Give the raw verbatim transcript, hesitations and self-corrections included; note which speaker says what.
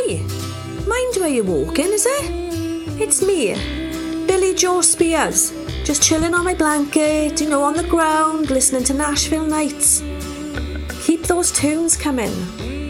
Speaker 1: Hi, mind where you're walking, is it? It's me, Billy Joe Spears, just chilling on my blanket, you know, on the ground, listening to Nashville Nights. Keep those tunes coming.